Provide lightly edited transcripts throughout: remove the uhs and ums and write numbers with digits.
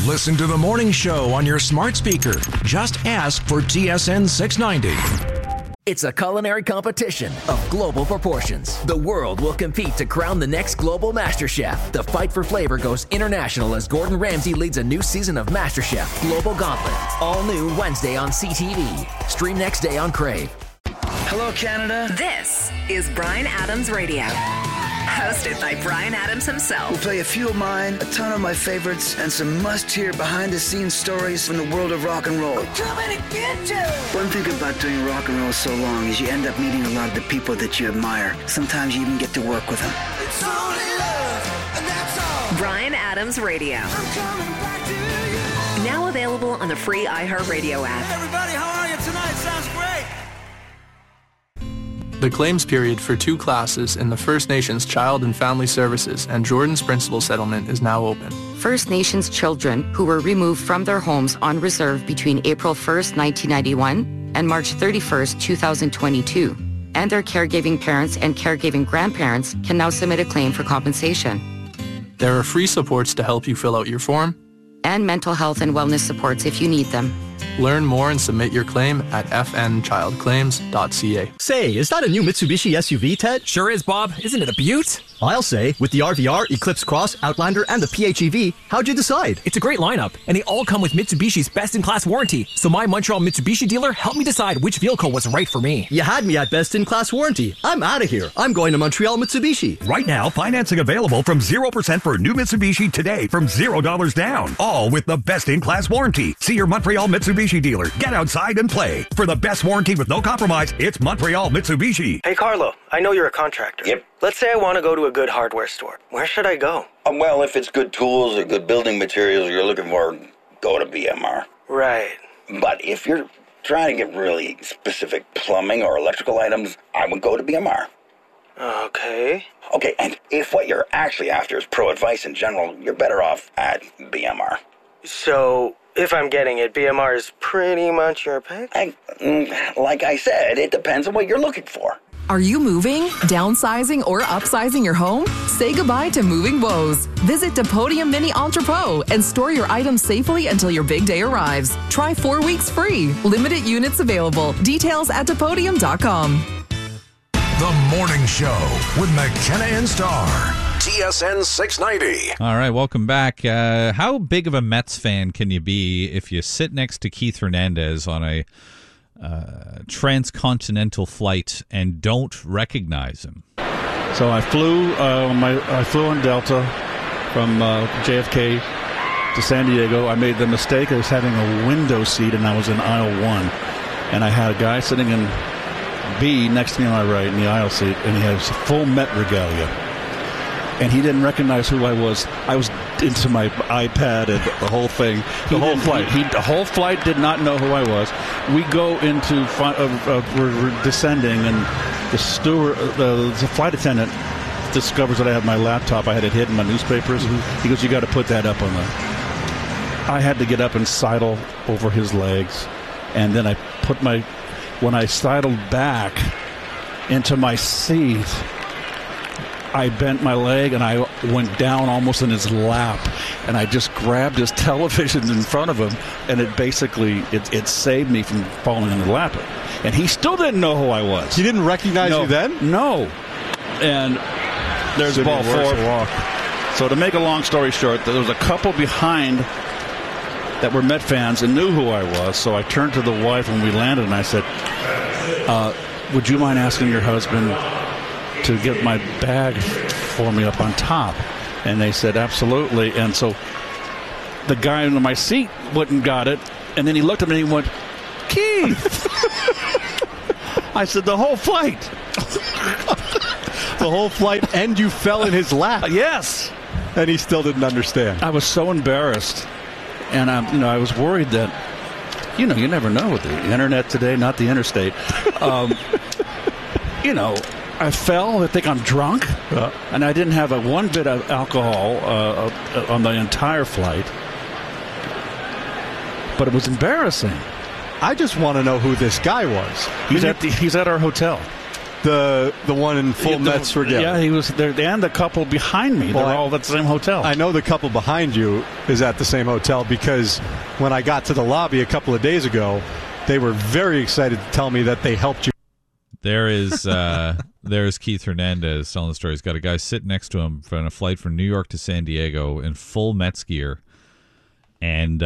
Listen to the morning show on your smart speaker. Just ask for TSN 690. It's a culinary competition of global proportions. The world will compete to crown the next global MasterChef. The fight for flavor goes international as Gordon Ramsay leads a new season of MasterChef Global Gauntlet. All new Wednesday on CTV. Stream next day on Crave. Hello, Canada. This is Bryan Adams Radio. Hosted by Bryan Adams himself. We'll play a few of mine, a ton of my favorites, and some must-hear behind-the-scenes stories from the world of rock and roll. One thing about doing rock and roll so long is you end up meeting a lot of the people that you admire. Sometimes you even get to work with them. It's only love, and that's all. Bryan Adams Radio. I'm coming back to you. Now available on the free iHeartRadio app. Hey everybody, how are you tonight? Sounds great. The claims period for 2 classes in the First Nations Child and Family Services and Jordan's Principal Settlement is now open. First Nations children who were removed from their homes on reserve between April 1st, 1991 and March 31st, 2022, and their caregiving parents and caregiving grandparents can now submit a claim for compensation. There are free supports to help you fill out your form, and mental health and wellness supports if you need them. Learn more and submit your claim at fnchildclaims.ca. Say, is that a new Mitsubishi SUV, Ted? Sure is, Bob. Isn't it a beaut? I'll say, with the RVR, Eclipse Cross, Outlander, and the PHEV, how'd you decide? It's a great lineup, and they all come with Mitsubishi's best-in-class warranty. So my Montreal Mitsubishi dealer helped me decide which vehicle was right for me. You had me at best-in-class warranty. I'm out of here. I'm going to Montreal Mitsubishi. Right now, financing available from 0% for new Mitsubishi today from $0 down. All with the best-in-class warranty. See your Montreal Mitsubishi dealer. Get outside and play. For the best warranty with no compromise, it's Montreal Mitsubishi. Hey, Carlo, I know you're a contractor. Yep. Let's say I want to go to a good hardware store. Where should I go? Well, if it's good tools or good building materials you're looking for, go to BMR. Right. But if you're trying to get really specific plumbing or electrical items, I would go to BMR. Okay. Okay, and if what you're actually after is pro advice in general, you're better off at BMR. So, if I'm getting it, BMR is pretty much your pick? Like I said, it depends on what you're looking for. Are you moving, downsizing, or upsizing your home? Say goodbye to moving woes. Visit Depodium Mini Entrepot and store your items safely until your big day arrives. Try 4 weeks free. Limited units available. Details at Depodium.com. The Morning Show with McKenna and Starr. TSN 690. All right, welcome back. How big of a Mets fan can you be if you sit next to Keith Hernandez on a transcontinental flight and don't recognize him? So I flew on Delta from JFK to San Diego. I made the mistake of having a window seat, and I was in aisle 1. And I had a guy sitting in B next to me on my right in the aisle seat, and he has full Met regalia. And he didn't recognize who I was. I was into my iPad and the whole thing. The whole flight did not know who I was. We go into, we're descending, and the steward, the flight attendant discovers that I have my laptop. I had it hidden in my newspapers. Mm-hmm. He goes, "You got to put that up on the." I had to get up and sidle over his legs, and then I when I sidled back into my seat, I bent my leg and I went down almost in his lap, and I just grabbed his television in front of him, and it saved me from falling in the lap. And he still didn't know who I was. He didn't recognize you then? No. And there's ball 4. So to make a long story short, there was a couple behind that were Met fans and knew who I was. So I turned to the wife when we landed, and I said, would you mind asking your husband to get my bag for me up on top? And they said, absolutely. And so the guy in my seat wouldn't got it, and then he looked at me and he went, Keith. I said, the whole flight. The whole flight, and you fell in his lap. Yes. And he still didn't understand. I was so embarrassed, and I was worried that, you never know with the internet today, not the interstate. I fell. I think I'm drunk, and I didn't have one bit of alcohol on the entire flight. But it was embarrassing. I just want to know who this guy was. He's at our hotel. The one in full Mets regalia. Yeah, he was there, and the couple behind me. They're all at the same hotel. I know the couple behind you is at the same hotel because when I got to the lobby a couple of days ago, they were very excited to tell me that they helped you. There's Keith Hernandez telling the story. He's got a guy sitting next to him on a flight from New York to San Diego in full Mets gear, and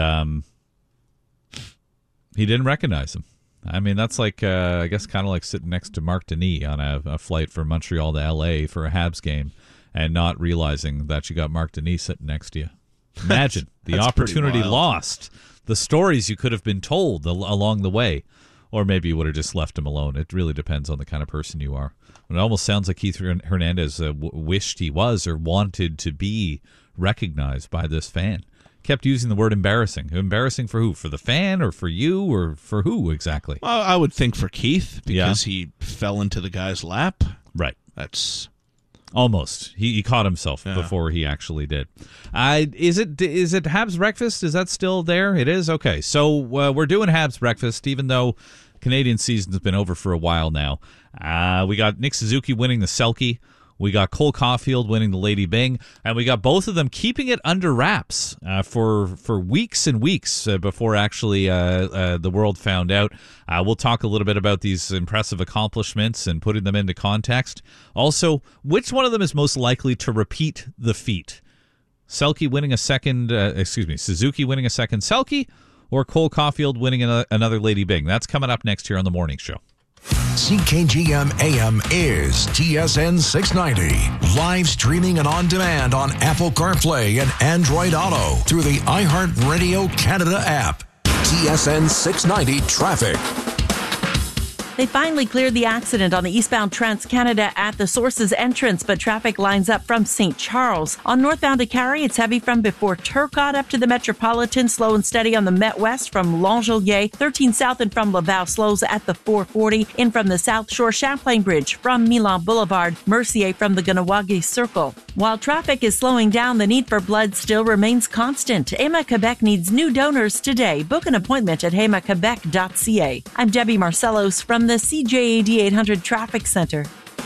he didn't recognize him. I mean, that's like, I guess, kind of like sitting next to Marc Denis on a flight from Montreal to L.A. for a Habs game and not realizing that you got Marc Denis sitting next to you. Imagine the opportunity lost, the stories you could have been told along the way. Or maybe you would have just left him alone. It really depends on the kind of person you are. It almost sounds like Keith Hernandez wished he was or wanted to be recognized by this fan. Kept using the word embarrassing. Embarrassing for who? For the fan or for you or for who exactly? Well, I would think for Keith because he fell into the guy's lap. Right. That's... Almost. He caught himself before he actually did. Is it Habs Breakfast? Is that still there? It is? Okay. So we're doing Habs Breakfast, even though Canadian season's been over for a while now. We got Nick Suzuki winning the Selke. We got Cole Caulfield winning the Lady Byng, and we got both of them keeping it under wraps for weeks and weeks before actually the world found out. We'll talk a little bit about these impressive accomplishments and putting them into context. Also, which one of them is most likely to repeat the feat? Suzuki winning a second Selke, or Cole Caulfield winning another Lady Byng? That's coming up next here on The Morning Show. CKGM AM is TSN 690. Live streaming and on demand on Apple CarPlay and Android Auto through the iHeartRadio Canada app. TSN 690 Traffic. They finally cleared the accident on the eastbound Trans-Canada at the Sources entrance, but traffic lines up from St. Charles. On northbound to Carrie, it's heavy from before Turcotte up to the Metropolitan, slow and steady on the Met West from L'Angelier, 13 south and from Laval, slows at the 440, in from the South Shore Champlain Bridge, from Milan Boulevard, Mercier from the Ganawagi Circle. While traffic is slowing down, the need for blood still remains constant. HEMA Quebec needs new donors today. Book an appointment at hemaquebec.ca. I'm Debbie Marcellos from the CJAD 800 Traffic Center.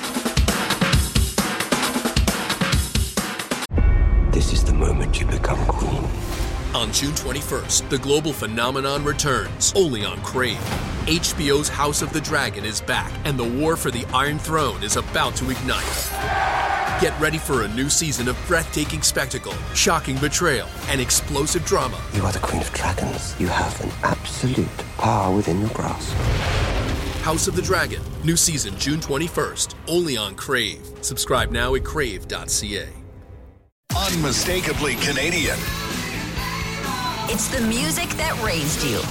This is the moment you become queen. On June 21st, the global phenomenon returns, only on Crave. HBO's House of the Dragon is back, and the war for the Iron Throne is about to ignite. Get ready for a new season of breathtaking spectacle, shocking betrayal, and explosive drama. You are the Queen of Dragons. You have an absolute power within your grasp. House of the Dragon, new season June 21st, only on Crave. Subscribe now at crave.ca. Unmistakably Canadian. It's the music that raised you.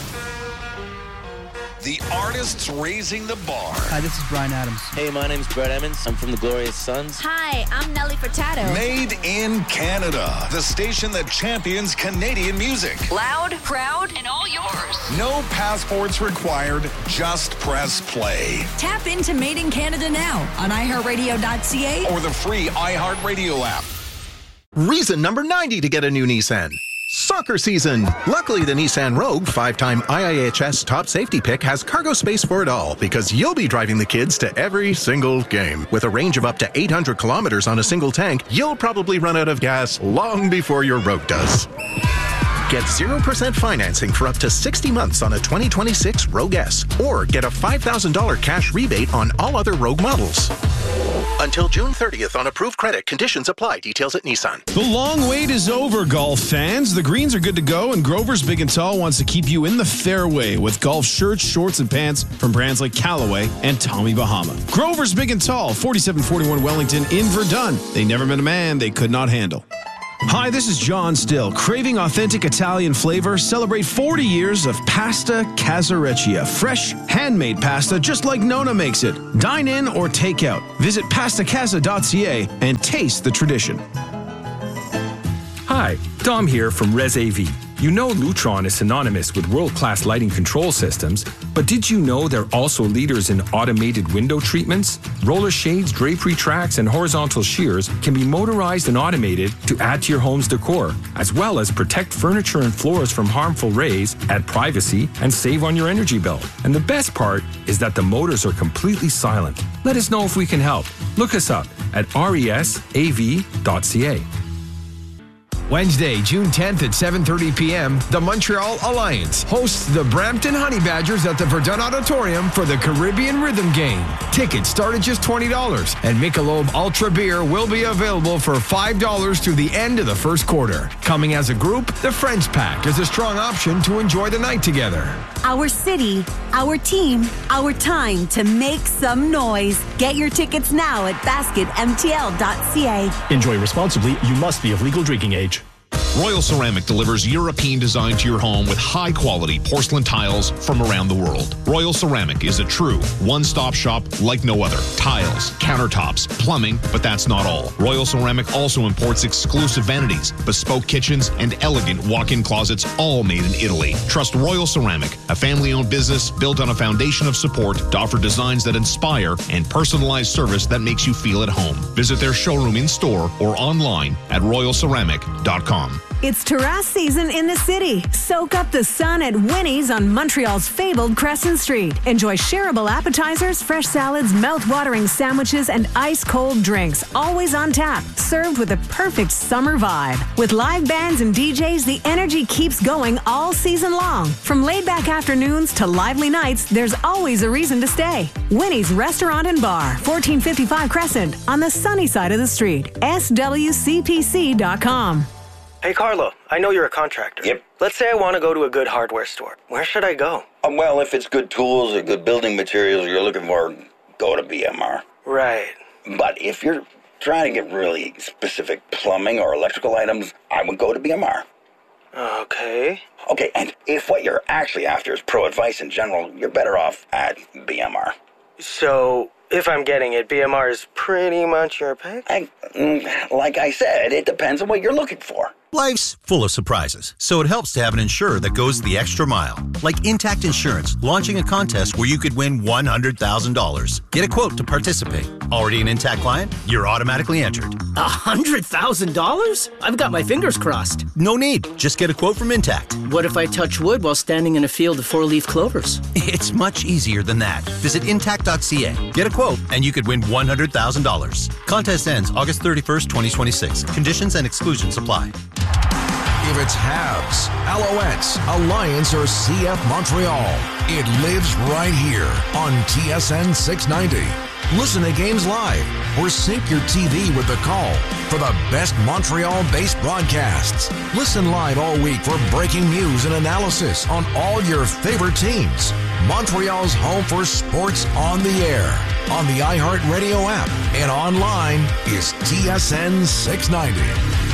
The artists raising the bar. Hi, this is Bryan Adams. Hey, my name's Brett Emmons. I'm from the Glorious Sons. Hi, I'm Nelly Furtado. Made in Canada, the station that champions Canadian music. Loud, proud, and all yours. No passports required, just press play. Tap into Made in Canada now on iHeartRadio.ca or the free iHeartRadio app. Reason number 90 to get a new Nissan. Soccer season. Luckily, the Nissan Rogue, 5-time IIHS top safety pick, has cargo space for it all because you'll be driving the kids to every single game. With a range of up to 800 kilometers on a single tank, you'll probably run out of gas long before your Rogue does. Get 0% financing for up to 60 months on a 2026 Rogue S, or get a $5,000 cash rebate on all other Rogue models. Until June 30th on approved credit. Conditions apply. Details at Nissan. The long wait is over, golf fans. The greens are good to go, and Grover's Big and Tall wants to keep you in the fairway with golf shirts, shorts, and pants from brands like Callaway and Tommy Bahama. Grover's Big and Tall, 4741 Wellington in Verdun. They never met a man they could not handle. Hi, this is John Still. Craving authentic Italian flavor? Celebrate 40 years of Pasta Casareccia. Fresh, handmade pasta just like Nona makes it. Dine in or take out. Visit pastacasa.ca and taste the tradition. Hi, Dom here from Res AV. You know Lutron is synonymous with world-class lighting control systems, but did you know they're also leaders in automated window treatments? Roller shades, drapery tracks, and horizontal shears can be motorized and automated to add to your home's decor, as well as protect furniture and floors from harmful rays, add privacy, and save on your energy bill. And the best part is that the motors are completely silent. Let us know if we can help. Look us up at resav.ca. Wednesday, June 10th at 7:30 p.m., the Montreal Alliance hosts the Brampton Honey Badgers at the Verdun Auditorium for the Caribbean Rhythm Game. Tickets start at just $20, and Michelob Ultra Beer will be available for $5 through the end of the first quarter. Coming as a group, the Friends Pack is a strong option to enjoy the night together. Our city, our team, our time to make some noise. Get your tickets now at basketmtl.ca. Enjoy responsibly. You must be of legal drinking age. Royal Ceramic delivers European design to your home with high-quality porcelain tiles from around the world. Royal Ceramic is a true one-stop shop like no other. Tiles, countertops, plumbing, but that's not all. Royal Ceramic also imports exclusive vanities, bespoke kitchens, and elegant walk-in closets, all made in Italy. Trust Royal Ceramic, a family-owned business built on a foundation of support to offer designs that inspire and personalized service that makes you feel at home. Visit their showroom in-store or online at royalceramic.com. It's terrace season in the city. Soak up the sun at Winnie's on Montreal's fabled Crescent Street. Enjoy shareable appetizers, fresh salads, mouth-watering sandwiches, and ice-cold drinks, always on tap, served with a perfect summer vibe. With live bands and DJs, the energy keeps going all season long. From laid-back afternoons to lively nights, there's always a reason to stay. Winnie's Restaurant and Bar, 1455 Crescent, on the sunny side of the street. SWCPC.com. Hey, Carlo, I know you're a contractor. Yep. Let's say I want to go to a good hardware store. Where should I go? Well, if it's good tools or good building materials you're looking for, go to BMR. Right. But if you're trying to get really specific plumbing or electrical items, I would go to BMR. Okay. Okay, and if what you're actually after is pro advice in general, you're better off at BMR. So, if I'm getting it, BMR is pretty much your pick? Like I said, it depends on what you're looking for. Life's full of surprises, so it helps to have an insurer that goes the extra mile. Like Intact Insurance, launching a contest where you could win $100,000. Get a quote to participate. Already an Intact client? You're automatically entered. $100,000? I've got my fingers crossed. No need. Just get a quote from Intact. What if I touch wood while standing in a field of four-leaf clovers? It's much easier than that. Visit Intact.ca. Get a quote, and you could win $100,000. Contest ends August 31st, 2026. Conditions and exclusions apply. If it's Habs, Alouettes, Alliance, or CF Montreal, it lives right here on TSN 690. Listen to games live or sync your TV with the call for the best Montreal-based broadcasts. Listen live all week for breaking news and analysis on all your favorite teams. Montreal's home for sports on the air, on the iHeartRadio app, and online is TSN 690.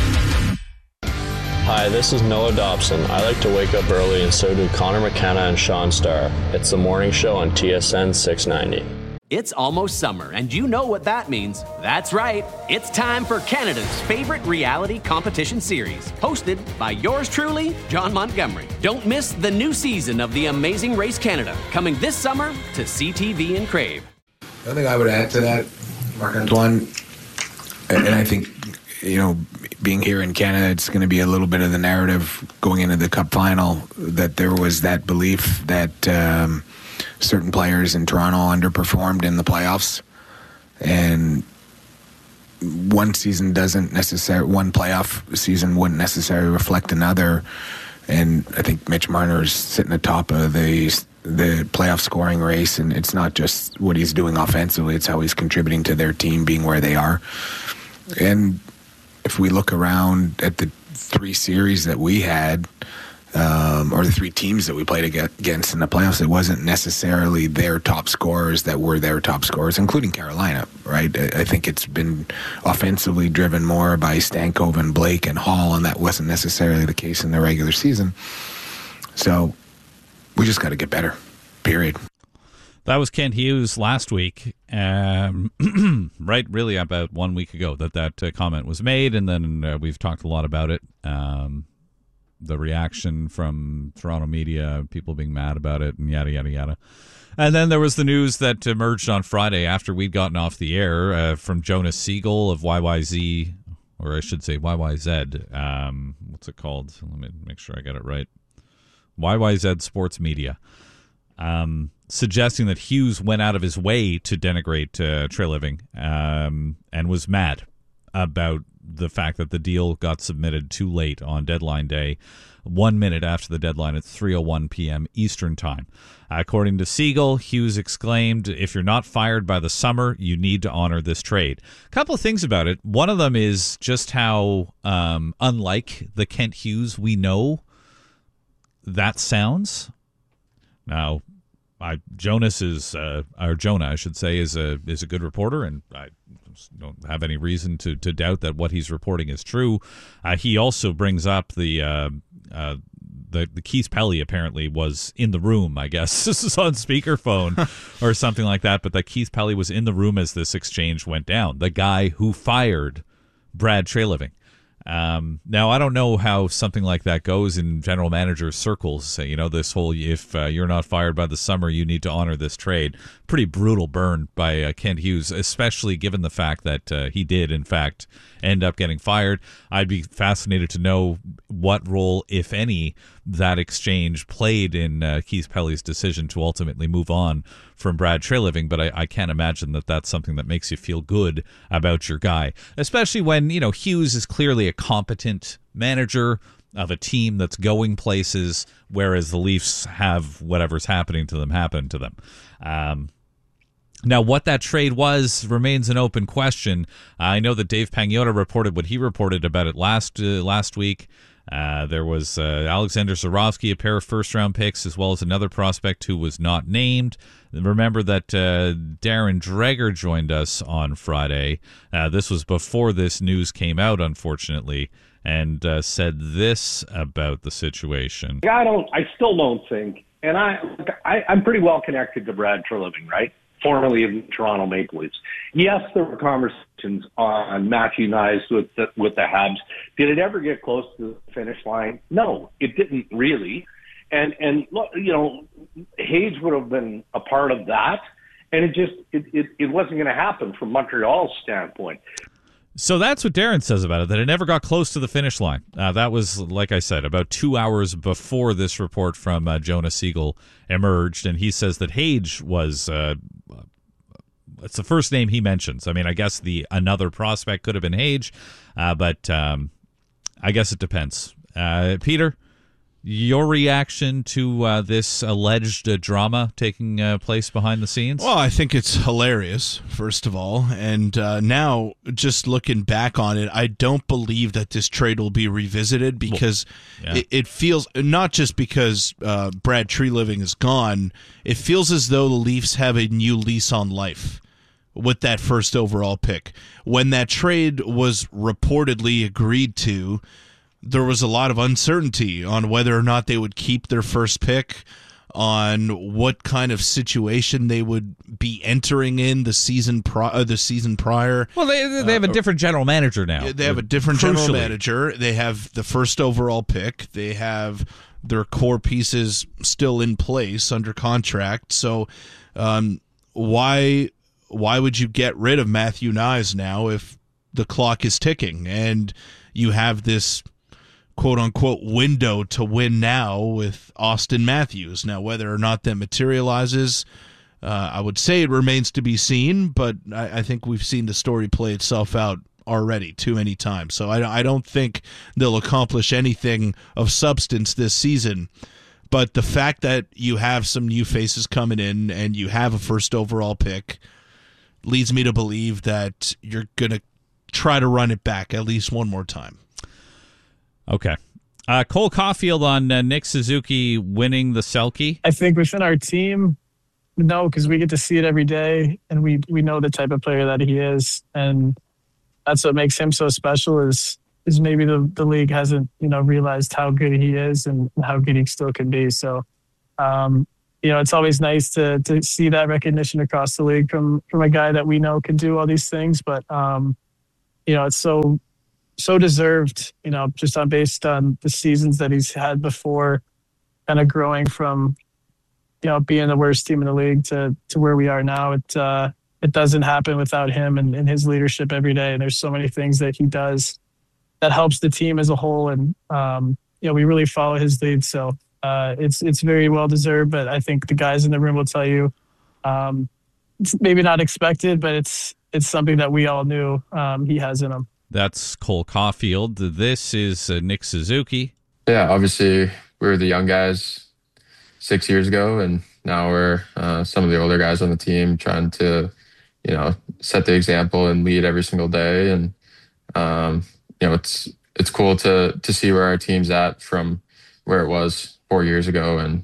Hi, this is Noah Dobson. I like to wake up early, and so do Connor McKenna and Sean Starr. It's the morning show on TSN 690. It's almost summer, and you know what that means. That's right. It's time for Canada's favorite reality competition series, hosted by yours truly, John Montgomery. Don't miss the new season of The Amazing Race Canada, coming this summer to CTV and Crave. The other thing I would add to that, Marc-Antoine, and I think, being here in Canada, it's going to be a little bit of the narrative going into the Cup final, that there was that belief that certain players in Toronto underperformed in the playoffs, and one playoff season wouldn't necessarily reflect another. And I think Mitch Marner's sitting atop of the playoff scoring race, and it's not just what he's doing offensively, it's how he's contributing to their team being where they are. And if we look around at the three series that we had, or the three teams that we played against in the playoffs, it wasn't necessarily their top scorers that were their top scorers, including Carolina, right? I think it's been offensively driven more by Stankov and Blake and Hall, and that wasn't necessarily the case in the regular season. So we just got to get better, period. That was Kent Hughes last week, right, really about 1 week ago that comment was made, and then we've talked a lot about it. the reaction from Toronto media, people being mad about it, and yada, yada, yada. And then there was the news that emerged on Friday after we'd gotten off the air from Jonas Siegel of YYZ, or I should say YYZ. What's it called? Let me make sure I get it right. YYZ Sports Media. Suggesting that Hughes went out of his way to denigrate Treliving and was mad about the fact that the deal got submitted too late on deadline day, 1 minute after the deadline at 3:01 p.m. Eastern Time. According to Siegel, Hughes exclaimed, "If you're not fired by the summer, you need to honor this trade." A couple of things about it. One of them is just how unlike the Kent Hughes we know that sounds. Now, Jonah, I should say, is a good reporter, and I don't have any reason to doubt that what he's reporting is true. He also brings up the Keith Pelly apparently was in the room. I guess this is on speakerphone or something like that. But that Keith Pelly was in the room as this exchange went down. The guy who fired Brad Treliving. Now, I don't know how something like that goes in general manager circles. This whole, if you're not fired by the summer, you need to honor this trade. Pretty brutal burn by Kent Hughes, especially given the fact that he did, in fact, end up getting fired. I'd be fascinated to know what role, if any, that exchange played in Keith Pelly's decision to ultimately move on from Brad Treliving, but I can't imagine that that's something that makes you feel good about your guy, especially when, Hughes is clearly a competent manager of a team that's going places, whereas the Leafs have whatever's happening to them happen to them. Now, what that trade was remains an open question. I know that Dave Pagnotta reported what he reported about it last week. There was Alexander Zurovsky, a pair of first-round picks, as well as another prospect who was not named. Remember that Darren Dreger joined us on Friday. This was before this news came out, unfortunately, and said this about the situation. I still don't think, and I'm pretty well connected to Brad Treliving, right? Formerly of the Toronto Maple Leafs. Yes, there were conversations on Matthew Knies with the Habs. Did it ever get close to the finish line? No, it didn't really. And look, Hayes would have been a part of that, and it wasn't going to happen from Montreal's standpoint. So that's what Darren says about it, that it never got close to the finish line. That was, like I said, about 2 hours before this report from Jonas Siegel emerged, and he says that Hage was it's the first name he mentions. I mean, I guess another prospect could have been Hage, but I guess it depends. Peter, your reaction to this alleged drama taking place behind the scenes? Well, I think it's hilarious, first of all. And now, just looking back on it, I don't believe that this trade will be revisited because it feels, not just because Brad Treliving is gone, it feels as though the Leafs have a new lease on life with that first overall pick. When that trade was reportedly agreed to, there was a lot of uncertainty on whether or not they would keep their first pick, on what kind of situation they would be entering in the season prior. Well, they have a different general manager now. They have a different general manager. They have the first overall pick. They have their core pieces still in place under contract. So why would you get rid of Matthew Knies now if the clock is ticking and you have this quote-unquote window to win now with Austin Matthews? Now, whether or not that materializes, I would say it remains to be seen, but I think we've seen the story play itself out already too many times. So I don't think they'll accomplish anything of substance this season. But the fact that you have some new faces coming in and you have a first overall pick leads me to believe that you're going to try to run it back at least one more time. Okay. Cole Caulfield on Nick Suzuki winning the Selke. I think within our team, no, because we get to see it every day, and we know the type of player that he is, and that's what makes him so special. Is maybe the league hasn't realized how good he is and how good he still can be. So, it's always nice to see that recognition across the league from a guy that we know can do all these things. But it's so so deserved, just based on the seasons that he's had before, kind of growing from, being the worst team in the league to where we are now. It doesn't happen without him and his leadership every day. And there's so many things that he does that helps the team as a whole. And, we really follow his lead. So it's very well deserved, but I think the guys in the room will tell you, it's maybe not expected, but it's something that we all knew he has in him. That's Cole Caulfield. This is Nick Suzuki. Yeah, obviously we were the young guys 6 years ago, and now we're some of the older guys on the team trying to, set the example and lead every single day. And it's cool to see where our team's at from where it was 4 years ago, and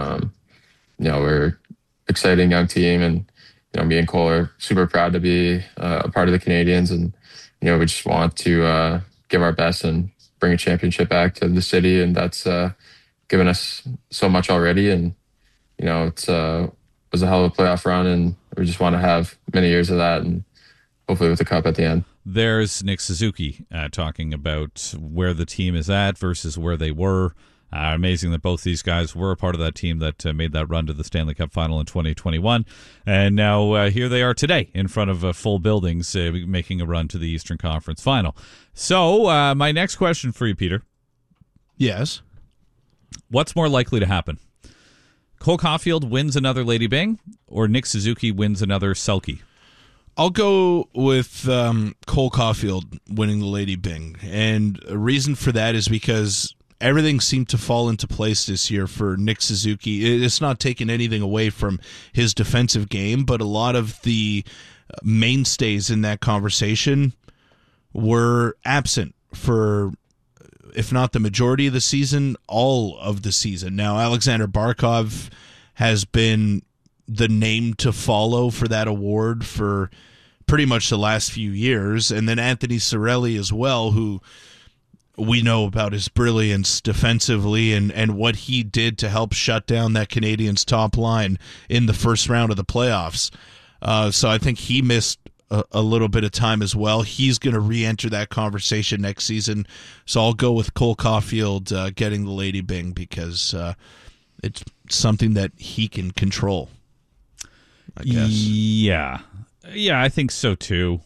we're exciting young team, and me and Cole are super proud to be a part of the Canadians, and we just want to give our best and bring a championship back to the city, and that's given us so much already. And it was a hell of a playoff run, and we just want to have many years of that, and hopefully with the cup at the end. There's Nick Suzuki talking about where the team is at versus where they were. Amazing that both these guys were a part of that team that made that run to the Stanley Cup final in 2021. And now here they are today in front of full buildings making a run to the Eastern Conference final. So my next question for you, Peter. Yes. What's more likely to happen? Cole Caulfield wins another Lady Byng, or Nick Suzuki wins another Selke? I'll go with Cole Caulfield winning the Lady Byng. And a reason for that is because everything seemed to fall into place this year for Nick Suzuki. It's not taking anything away from his defensive game, but a lot of the mainstays in that conversation were absent for, if not the majority of the season, all of the season. Now, Alexander Barkov has been the name to follow for that award for pretty much the last few years, and then Anthony Cirelli as well, who we know about his brilliance defensively and what he did to help shut down that Canadiens top line in the first round of the playoffs. So I think he missed a little bit of time as well. He's going to re-enter that conversation next season. So I'll go with Cole Caulfield getting the Lady Byng because it's something that he can control, I guess. Yeah, I think so too.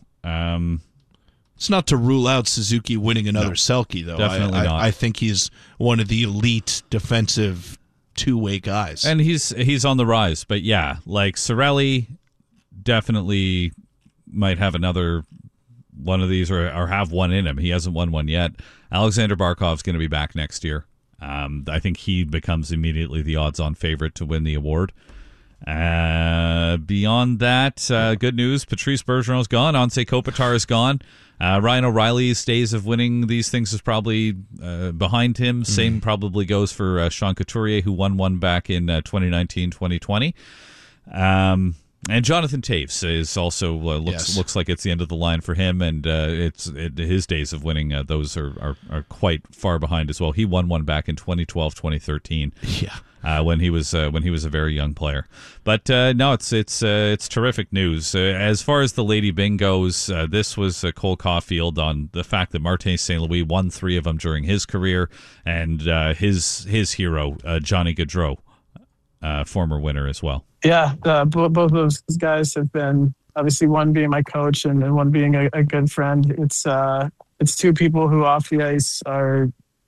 It's not to rule out Suzuki winning another Selke, though. Definitely not. I think he's one of the elite defensive two-way guys. And he's on the rise. But yeah, like Cirelli definitely might have another one of these or have one in him. He hasn't won one yet. Alexander Barkov's going to be back next year. I think he becomes immediately the odds-on favorite to win the award. Beyond that, good news. Patrice Bergeron's gone. Anze Kopitar is gone. Ryan O'Reilly's days of winning these things is probably behind him. Same probably goes for Sean Couturier, who won one back in 2019-2020. And Jonathan Toews is also looks like it's the end of the line for him, and his days of winning those are quite far behind as well. He won one back in 2012-2013. Yeah. When he was a very young player. But no, it's terrific news. As far as the Lady Byng goes, this was Cole Caulfield on the fact that Martin St. Louis won 3 of them during his career, and his hero Johnny Gaudreau, former winner as well. Yeah, both of those guys have been, obviously one being my coach and one being a good friend. It's two people who off the ice are,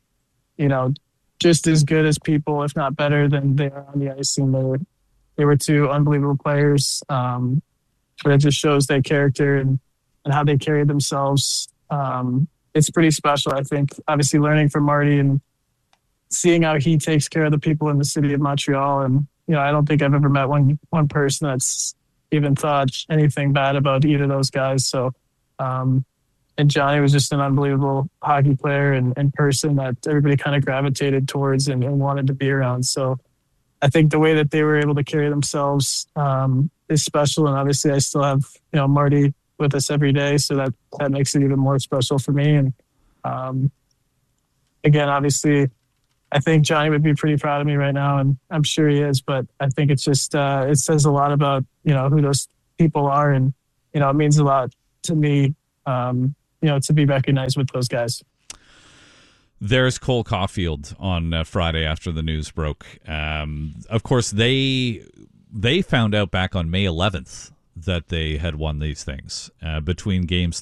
just as good as people, if not better than they are on the ice. And they were two unbelievable players. But it just shows their character and how they carry themselves. It's pretty special, I think. Obviously, learning from Marty and seeing how he takes care of the people in the city of Montreal. And, I don't think I've ever met one person that's even thought anything bad about either of those guys. So, and Johnny was just an unbelievable hockey player and person that everybody kind of gravitated towards and wanted to be around. So I think the way that they were able to carry themselves is special. And obviously I still have, Marty with us every day. So that makes it even more special for me. And again, obviously I think Johnny would be pretty proud of me right now, and I'm sure he is, but I think it's just, it says a lot about, who those people are. And, it means a lot to me, to be recognized with those guys. There's Cole Caulfield on Friday after the news broke. Of course, they found out back on May 11th that they had won these things between games